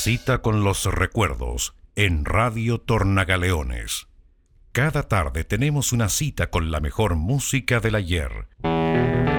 cita con los recuerdos en Radio Tornagaleones. Cada tarde tenemos una cita con la mejor música del ayer.